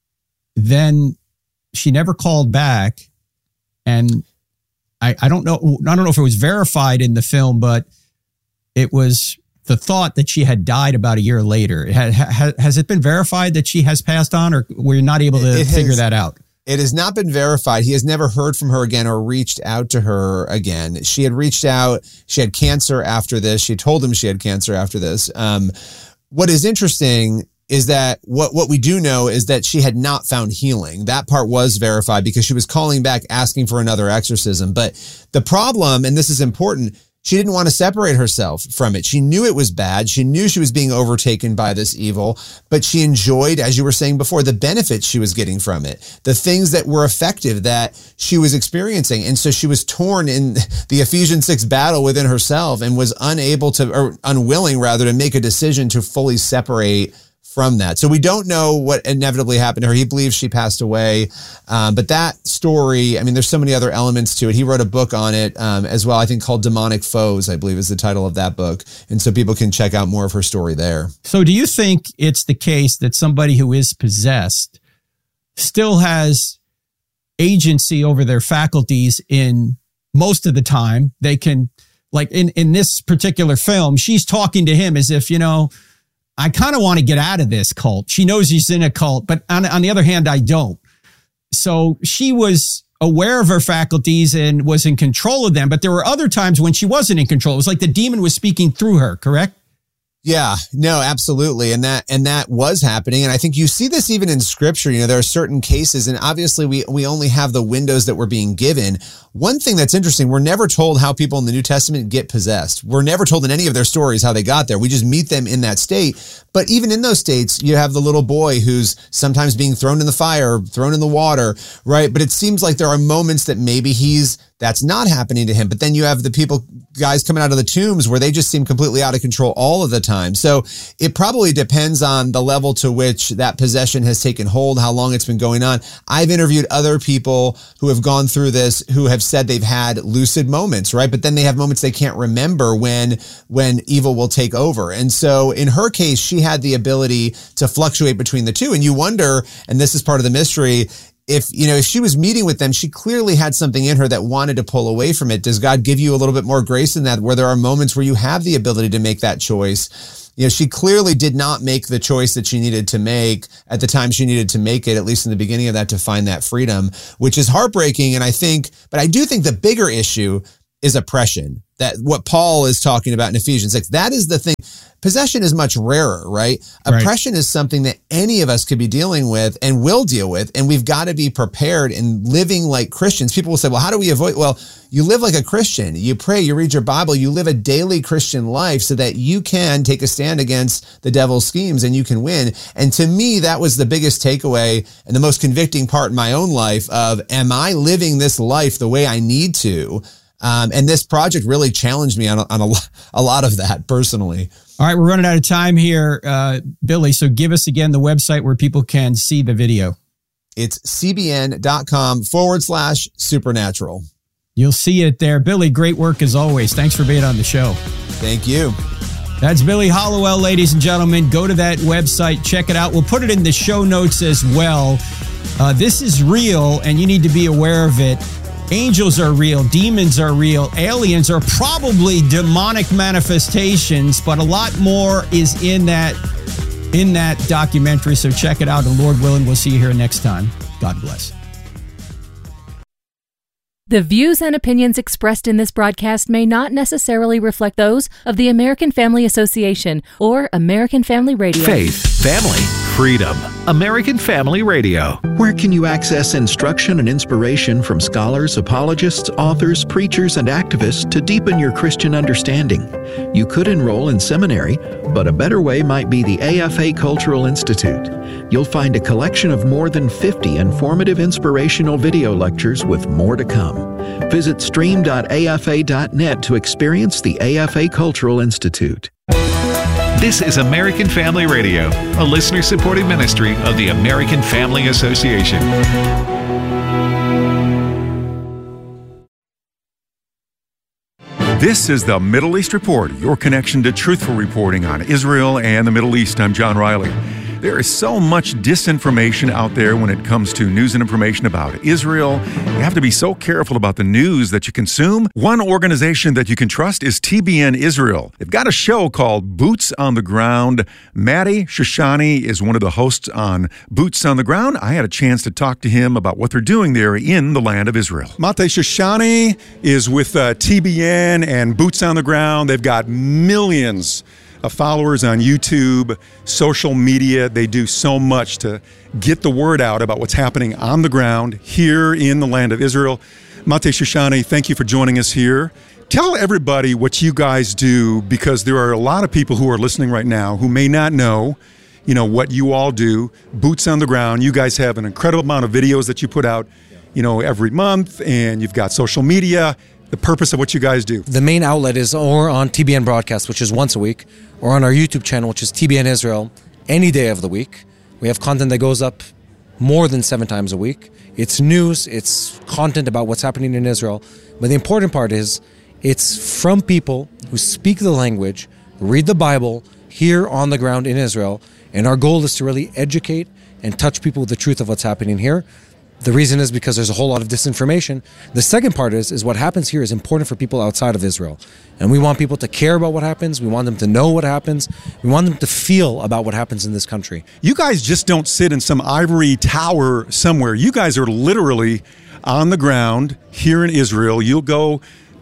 S2: then she never called back. And I, I don't know, I don't know if it was verified in the film, but it was the thought that she had died about a year later. Has, has it been verified that she has passed on, or were you not able to it figure has, that out?
S1: It has not been verified. He has never heard from her again or reached out to her again. She had reached out. She had cancer after this. She told him she had cancer after this. Um, what is interesting is that what, what we do know is that she had not found healing. That part was verified because she was calling back asking for another exorcism. But the problem, and this is important, she didn't want to separate herself from it. She knew it was bad. She knew she was being overtaken by this evil, but she enjoyed, as you were saying before, the benefits she was getting from it, the things that were effective that she was experiencing. And so she was torn in the Ephesians six battle within herself and was unable to, or unwilling rather, to make a decision to fully separate from that. So we don't know what inevitably happened to her. He believes she passed away. Um, but that story, I mean, there's so many other elements to it. He wrote a book on it um, as well, I think called Demonic Foes, I believe is the title of that book. And so people can check out more of her story there.
S2: So do you think it's the case that somebody who is possessed still has agency over their faculties in most of the time? They can, like in, in this particular film, she's talking to him as if, you know, I kind of want to get out of this cult. She knows he's in a cult, but on, on the other hand, I don't. So she was aware of her faculties and was in control of them. But there were other times when she wasn't in control. It was like the demon was speaking through her, correct?
S1: Yeah, no, absolutely. And that, and that was happening. And I think you see this even in scripture. You know, there are certain cases, and obviously we, we only have the windows that we're being given. One thing that's interesting, we're never told how people in the New Testament get possessed. We're never told in any of their stories how they got there. We just meet them in that state. But even in those states, you have the little boy who's sometimes being thrown in the fire, thrown in the water, right? But it seems like there are moments that maybe he's, that's not happening to him. But then you have the people, guys coming out of the tombs where they just seem completely out of control all of the time. So it probably depends on the level to which that possession has taken hold, how long it's been going on. I've interviewed other people who have gone through this, who have said they've had lucid moments, right? But then they have moments they can't remember when, when evil will take over. And so in her case, she had the ability to fluctuate between the two. And you wonder, and this is part of the mystery, if, you know, if she was meeting with them, she clearly had something in her that wanted to pull away from it. Does God give you a little bit more grace in that, where there are moments where you have the ability to make that choice? You know, she clearly did not make the choice that she needed to make at the time she needed to make it, at least in the beginning of that, to find that freedom, which is heartbreaking. And I think, but I do think the bigger issue is oppression. That what Paul is talking about in Ephesians six, that is the thing. Possession is much rarer, right? right? Oppression is something that any of us could be dealing with and will deal with. And we've got to be prepared in living like Christians. People will say, well, how do we avoid? Well, you live like a Christian. You pray, you read your Bible, you live a daily Christian life so that you can take a stand against the devil's schemes and you can win. And to me, that was the biggest takeaway and the most convicting part in my own life of, am I living this life the way I need to? Um, and this project really challenged me on, a, on a, a lot of that personally.
S2: All right, we're running out of time here, uh, Billy. So give us again the website where people can see the video.
S1: It's cbn.com forward slash supernatural.
S2: You'll see it there. Billy, great work as always. Thanks for being on the show.
S1: Thank you.
S2: That's Billy Hallowell, ladies and gentlemen. Go to that website, check it out. We'll put it in the show notes as well. Uh, this is real, and you need to be aware of it. Angels are real. Demons are real. Aliens are probably demonic manifestations, but a lot more is in that in that documentary. So check it out, and Lord willing, we'll see you here next time. God bless.
S10: The views and opinions expressed in this broadcast may not necessarily reflect those of the American Family Association or American Family Radio.
S7: Faith, family, freedom. American Family Radio. Where can you access instruction and inspiration from scholars, apologists, authors, preachers, and activists to deepen your Christian understanding? You could enroll in seminary, but a better way might be the A F A Cultural Institute. You'll find a collection of more than fifty informative inspirational video lectures with more to come. Visit stream dot a f a dot net to experience the A F A Cultural Institute.
S11: This is American Family Radio, a listener-supported ministry of the American Family Association.
S12: This is the Middle East Report, your connection to truthful reporting on Israel and the Middle East. I'm John Riley. There is so much disinformation out there when it comes to news and information about Israel. You have to be so careful about the news that you consume. One organization that you can trust is T B N Israel. They've got a show called Boots on the Ground. Matti Shoshani is one of the hosts on Boots on the Ground. I had a chance to talk to him about what they're doing there in the land of Israel. Matti Shoshani is with uh, T B N and Boots on the Ground. They've got millions of followers on YouTube, social media. They do so much to get the word out about what's happening on the ground here in the land of Israel. Matti Shoshani, thank you for joining us here. Tell everybody what you guys do, because there are a lot of people who are listening right now who may not know, you know, what you all do. Boots on the Ground. You guys have an incredible amount of videos that you put out, you know, every month, and you've got social media. The purpose of what you guys do.
S13: The main outlet is or on T B N Broadcast, which is once a week, or on our YouTube channel, which is T B N Israel, any day of the week. We have content that goes up more than seven times a week. It's news, it's content about what's happening in Israel. But the important part is it's from people who speak the language, read the Bible here on the ground in Israel. And our goal is to really educate and touch people with the truth of what's happening here. The reason is because there's a whole lot of disinformation. The second part is, is what happens here is important for people outside of Israel. And we want people to care about what happens. We want them to know what happens. We want them to feel about what happens in this country.
S12: You guys just don't sit in some ivory tower somewhere. You guys are literally on the ground here in Israel. You'll go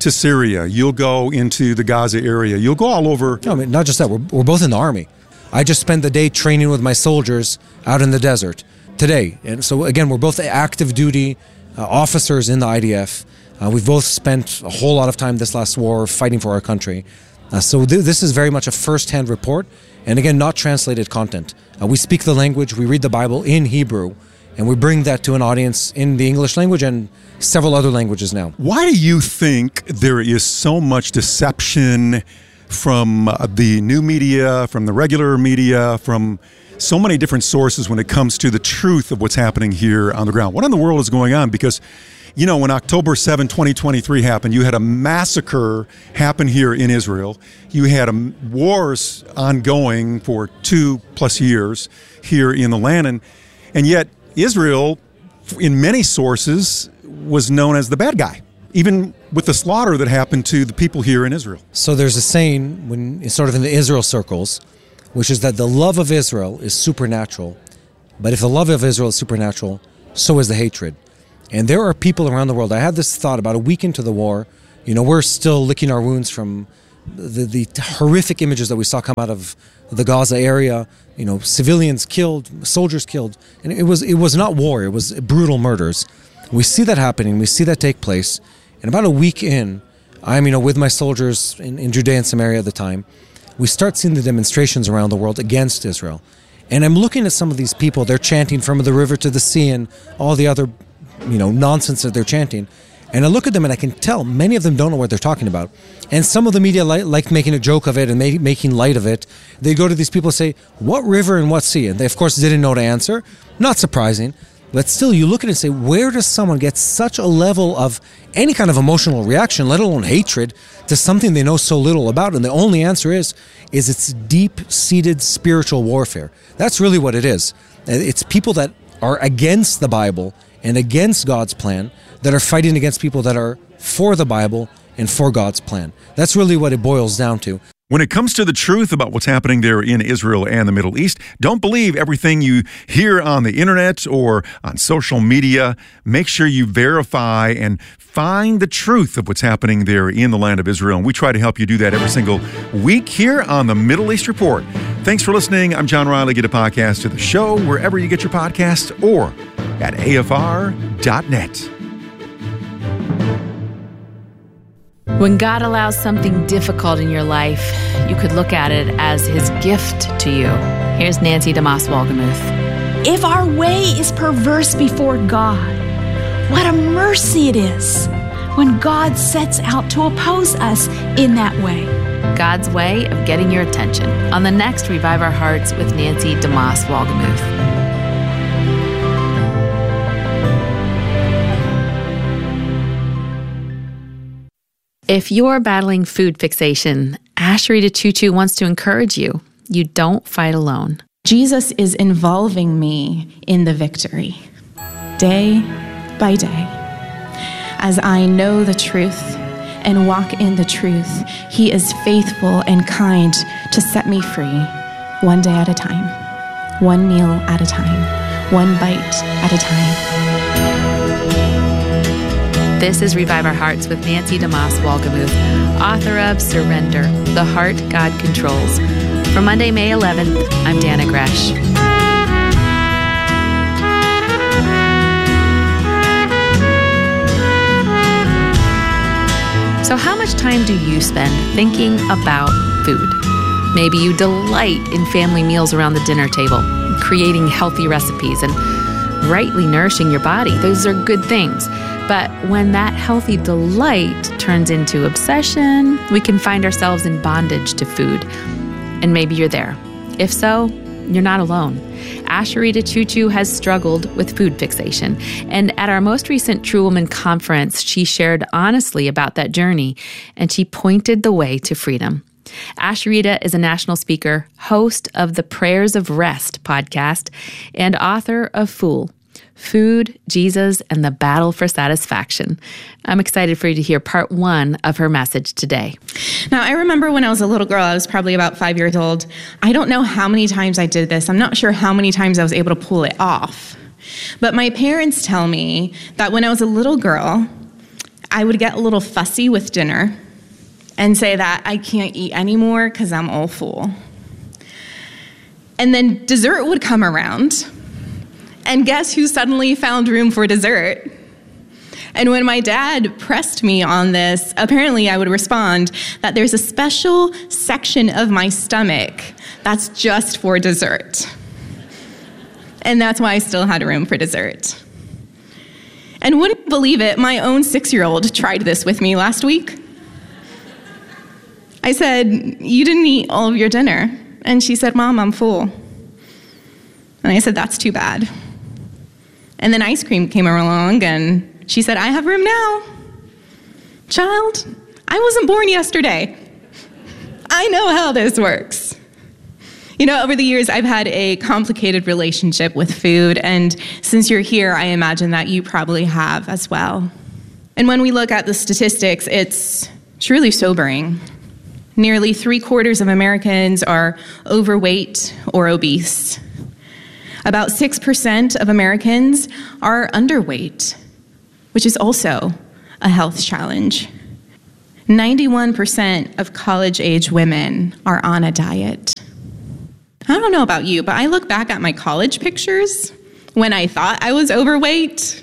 S12: to Syria. You'll go into the Gaza area. You'll go all over.
S13: No, I mean, not just that. We're, we're both in the Army. I just spent the day training with my soldiers out in the desert today. And so, again, we're both active duty uh, officers in the I D F. Uh, we've both spent a whole lot of time this last war fighting for our country. Uh, so th- this is very much a first-hand report. And again, not translated content. Uh, we speak the language, we read the Bible in Hebrew, and we bring that to an audience in the English language and several other languages now.
S12: Why do you think there is so much deception from uh, the new media, from the regular media, from so many different sources when it comes to the truth of what's happening here on the ground? What in the world is going on? Because, you know, when October seventh, twenty twenty-three happened, you had a massacre happen here in Israel. You had a, wars ongoing for two plus years here in the land. And, and yet Israel, in many sources, was known as the bad guy, even with the slaughter that happened to the people here in Israel.
S13: So there's a saying, when it's sort of in the Israel circles, which is that the love of Israel is supernatural. But if the love of Israel is supernatural, so is the hatred. And there are people around the world. I had this thought about a week into the war. You know, we're still licking our wounds from the, the horrific images that we saw come out of the Gaza area. You know, civilians killed, soldiers killed. And it was it was not war, it was brutal murders. We see that happening, we see that take place. And about a week in, I'm, you know, with my soldiers in, in Judea and Samaria at the time, we start seeing the demonstrations around the world against Israel. And I'm looking at some of these people, they're chanting from the river to the sea and all the other, you know, nonsense that they're chanting. And I look at them and I can tell many of them don't know what they're talking about. And some of the media li- like making a joke of it and ma- making light of it. They go to these people and say, what river and what sea? And they, of course, didn't know to answer. Not surprising. But still, you look at it and say, where does someone get such a level of any kind of emotional reaction, let alone hatred, to something they know so little about? And the only answer is, is it's deep-seated spiritual warfare. That's really what it is. It's people that are against the Bible and against God's plan that are fighting against people that are for the Bible and for God's plan. That's really what it boils down to.
S12: When it comes to the truth about what's happening there in Israel and the Middle East, don't believe everything you hear on the internet or on social media. Make sure you verify and find the truth of what's happening there in the land of Israel. And we try to help you do that every single week here on the Middle East Report. Thanks for listening. I'm John Riley. Get a podcast of the show wherever you get your podcasts or at A F R dot net.
S14: When God allows something difficult in your life, you could look at it as his gift to you. Here's Nancy DeMoss Wolgemuth.
S15: If our way is perverse before God, what a mercy it is when God sets out to oppose us in that way.
S14: God's way of getting your attention on the next Revive Our Hearts with Nancy DeMoss Wolgemuth. If you're battling food fixation, Asheritah Choo-Choo wants to encourage you. You don't fight alone.
S16: Jesus is involving me in the victory, day by day. As I know the truth and walk in the truth, he is faithful and kind to set me free, one day at a time, one meal at a time, one bite at a time.
S14: This is Revive Our Hearts with Nancy DeMoss Wolgemuth, author of Surrender, The Heart God Controls. For Monday, May eleventh, I'm Dana Gresh. So how much time do you spend thinking about food? Maybe you delight in family meals around the dinner table, creating healthy recipes and rightly nourishing your body. Those are good things. But when that healthy delight turns into obsession, we can find ourselves in bondage to food. And maybe you're there. If so, you're not alone. Asheritah Choo-Choo has struggled with food fixation. And at our most recent True Woman conference, she shared honestly about that journey, and she pointed the way to freedom. Asheritah is a national speaker, host of the Prayers of Rest podcast, and author of Fool, Food, Jesus, and the Battle for Satisfaction. I'm excited for you to hear part one of her message today.
S16: Now, I remember when I was a little girl, I was probably about five years old. I don't know how many times I did this. I'm not sure how many times I was able to pull it off. But my parents tell me that when I was a little girl, I would get a little fussy with dinner and say that I can't eat anymore because I'm all full. And then dessert would come around, and guess who suddenly found room for dessert? And when my dad pressed me on this, apparently I would respond that there's a special section of my stomach that's just for dessert. And that's why I still had room for dessert. And wouldn't you believe it, my own six-year-old tried this with me last week. I said, "You didn't eat all of your dinner." And she said, "Mom, I'm full." And I said, "That's too bad." And then ice cream came along, and she said, "I have room now." Child, I wasn't born yesterday. I know how this works. You know, over the years, I've had a complicated relationship with food, and since you're here, I imagine that you probably have as well. And when we look at the statistics, it's truly sobering. Nearly three quarters of Americans are overweight or obese. About six percent of Americans are underweight, which is also a health challenge. ninety-one percent of college-age women are on a diet. I don't know about you, but I look back at my college pictures when I thought I was overweight.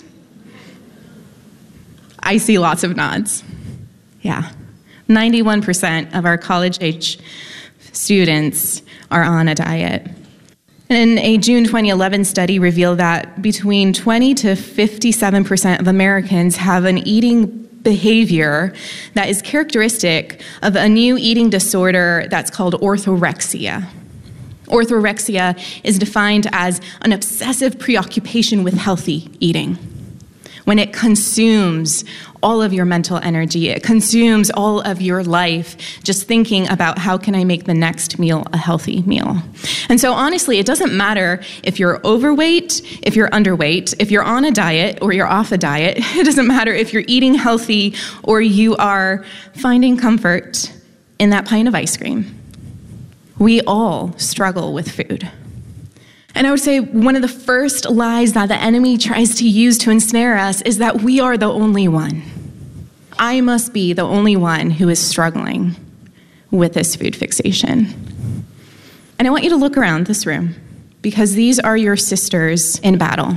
S16: I see lots of nods. Yeah. ninety-one percent of our college-age students are on a diet. And a June twenty eleven study revealed that between twenty to fifty-seven percent of Americans have an eating behavior that is characteristic of a new eating disorder that's called orthorexia. Orthorexia is defined as an obsessive preoccupation with healthy eating. When it consumes all of your mental energy, it consumes all of your life, just thinking about how can I make the next meal a healthy meal. And so honestly, it doesn't matter if you're overweight, if you're underweight, if you're on a diet or you're off a diet. It doesn't matter if you're eating healthy or you are finding comfort in that pint of ice cream. We all struggle with food. And I would say one of the first lies that the enemy tries to use to ensnare us is that we are the only one. I must be the only one who is struggling with this food fixation. And I want you to look around this room, because these are your sisters in battle.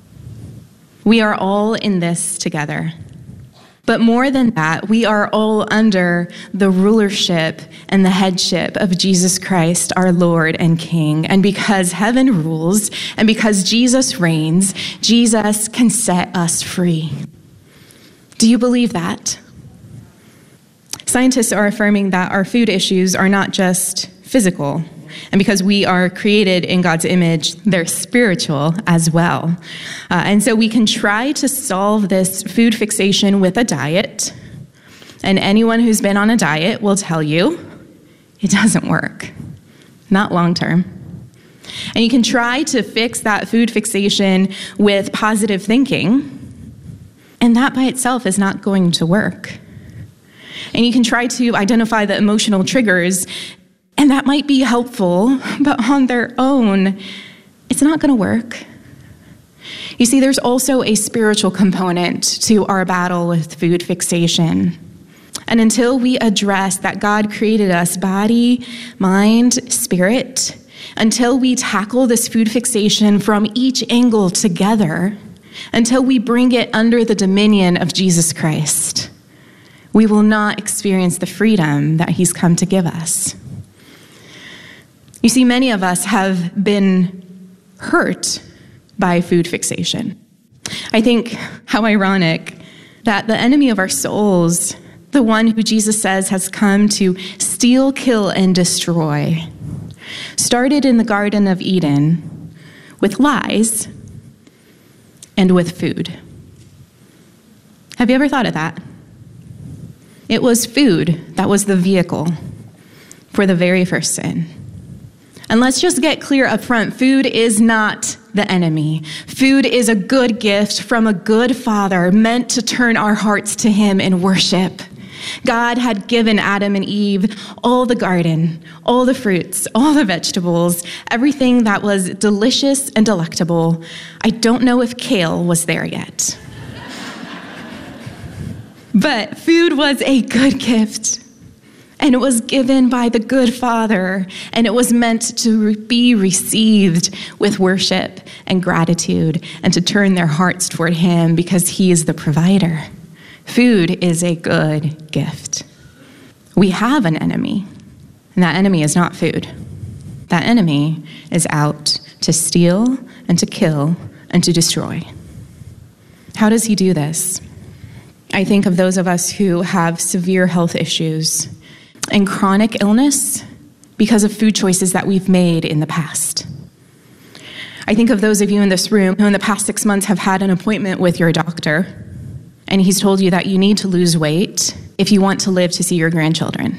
S16: We are all in this together. But more than that, we are all under the rulership and the headship of Jesus Christ, our Lord and King. And because heaven rules and because Jesus reigns, Jesus can set us free. Do you believe that? Scientists are affirming that our food issues are not just physical. And because we are created in God's image, they're spiritual as well. Uh, and so we can try to solve this food fixation with a diet. And anyone who's been on a diet will tell you it doesn't work, not long term. And you can try to fix that food fixation with positive thinking, and that by itself is not going to work. And you can try to identify the emotional triggers, and that might be helpful, but on their own, it's not going to work. You see, there's also a spiritual component to our battle with food fixation. And until we address that God created us body, mind, spirit, until we tackle this food fixation from each angle together, until we bring it under the dominion of Jesus Christ, we will not experience the freedom that he's come to give us. You see, many of us have been hurt by food fixation. I think how ironic that the enemy of our souls, the one who Jesus says has come to steal, kill, and destroy, started in the Garden of Eden with lies and with food. Have you ever thought of that? It was food that was the vehicle for the very first sin. And let's just get clear up front, food is not the enemy. Food is a good gift from a good Father meant to turn our hearts to him in worship. God had given Adam and Eve all the garden, all the fruits, all the vegetables, everything that was delicious and delectable. I don't know if kale was there yet. But food was a good gift. And it was given by the good Father, and it was meant to be received with worship and gratitude and to turn their hearts toward him because he is the provider. Food is a good gift. We have an enemy, and that enemy is not food. That enemy is out to steal and to kill and to destroy. How does he do this? I think of those of us who have severe health issues and chronic illness because of food choices that we've made in the past. I think of those of you in this room who in the past six months have had an appointment with your doctor, and he's told you that you need to lose weight if you want to live to see your grandchildren.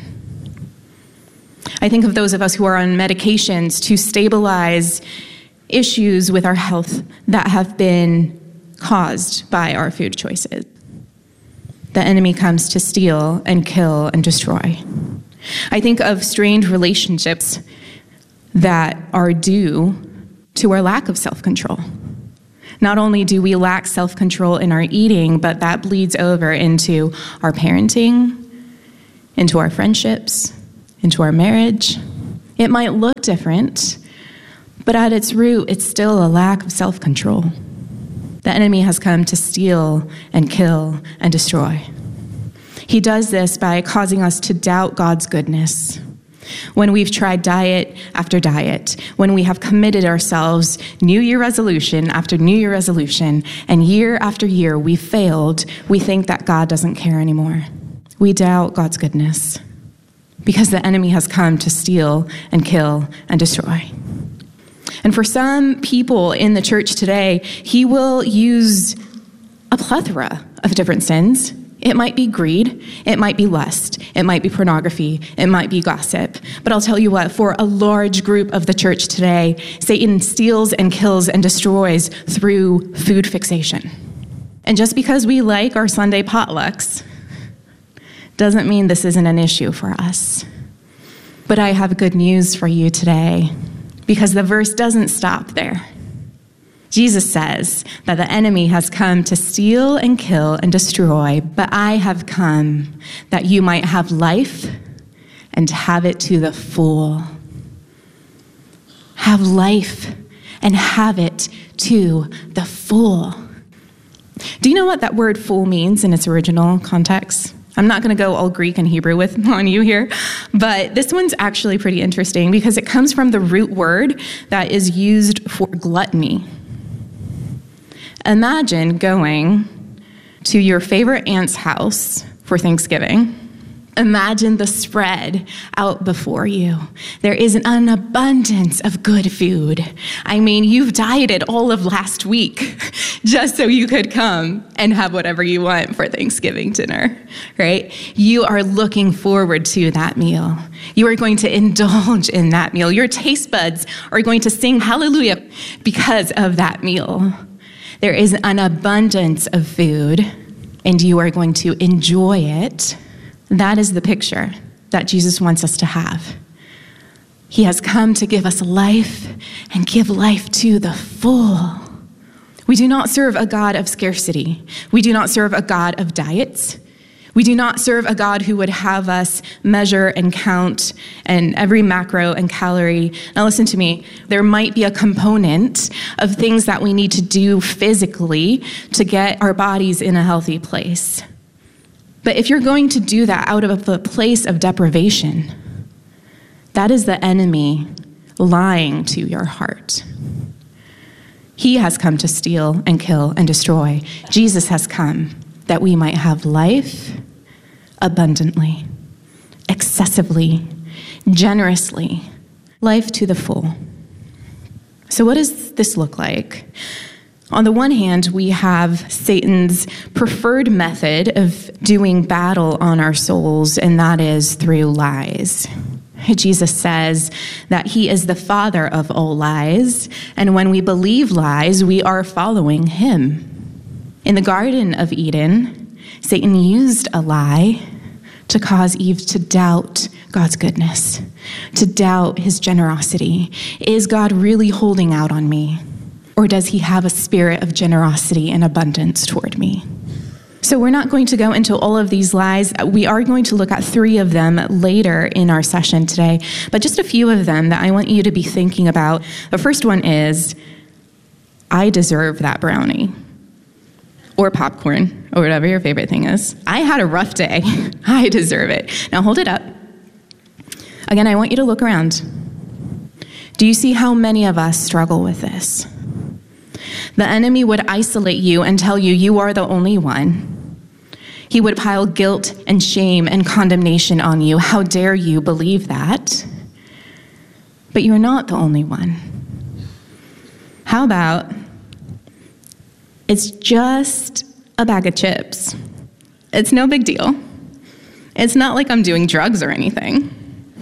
S16: I think of those of us who are on medications to stabilize issues with our health that have been caused by our food choices. The enemy comes to steal and kill and destroy. I think of strained relationships that are due to our lack of self-control. Not only do we lack self-control in our eating, but that bleeds over into our parenting, into our friendships, into our marriage. It might look different, but at its root, it's still a lack of self-control. The enemy has come to steal and kill and destroy. He does this by causing us to doubt God's goodness. When we've tried diet after diet, when we have committed ourselves New Year resolution after New Year resolution, and year after year we failed, we think that God doesn't care anymore. We doubt God's goodness because the enemy has come to steal and kill and destroy. And for some people in the church today, he will use a plethora of different sins. It might be greed, it might be lust, it might be pornography, it might be gossip. But I'll tell you what, for a large group of the church today, Satan steals and kills and destroys through food fixation. And just because we like our Sunday potlucks doesn't mean this isn't an issue for us. But I have good news for you today, because the verse doesn't stop there. Jesus says that the enemy has come to steal and kill and destroy, but I have come that you might have life and have it to the full. Have life and have it to the full. Do you know what that word full means in its original context? I'm not going to go all Greek and Hebrew with on you here, but this one's actually pretty interesting because it comes from the root word that is used for gluttony. Imagine going to your favorite aunt's house for Thanksgiving. Imagine the spread out before you. There is an abundance of good food. I mean, you've dieted all of last week just so you could come and have whatever you want for Thanksgiving dinner, right? You are looking forward to that meal. You are going to indulge in that meal. Your taste buds are going to sing hallelujah because of that meal. There is an abundance of food, and you are going to enjoy it. That is the picture that Jesus wants us to have. He has come to give us life and give life to the full. We do not serve a God of scarcity. We do not serve a God of diets. We do not serve a God who would have us measure and count and every macro and calorie. Now listen to me. There might be a component of things that we need to do physically to get our bodies in a healthy place. But if you're going to do that out of a place of deprivation, that is the enemy lying to your heart. He has come to steal and kill and destroy. Jesus has come that we might have life abundantly, excessively, generously, life to the full. So what does this look like? On the one hand, we have Satan's preferred method of doing battle on our souls, and that is through lies. Jesus says that he is the father of all lies, and when we believe lies, we are following him. In the Garden of Eden, Satan used a lie to cause Eve to doubt God's goodness, to doubt his generosity. Is God really holding out on me? Or does he have a spirit of generosity and abundance toward me? So we're not going to go into all of these lies. We are going to look at three of them later in our session today, but just a few of them that I want you to be thinking about. The first one is, I deserve that brownie. Or popcorn, or whatever your favorite thing is. I had a rough day. I deserve it. Now hold it up. Again, I want you to look around. Do you see how many of us struggle with this? The enemy would isolate you and tell you you are the only one. He would pile guilt and shame and condemnation on you. How dare you believe that? But you're not the only one. How about it's just a bag of chips? It's no big deal. It's not like I'm doing drugs or anything.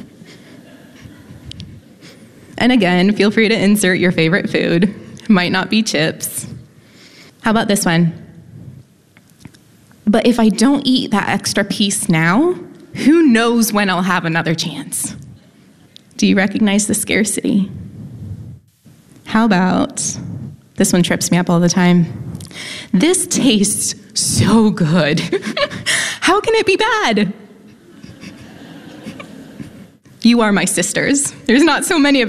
S16: And again, feel free to insert your favorite food. It might not be chips. How about this one? But if I don't eat that extra piece now, who knows when I'll have another chance? Do you recognize the scarcity? How about, this one trips me up all the time. This tastes so good. How can it be bad? You are my sisters. There's not so many of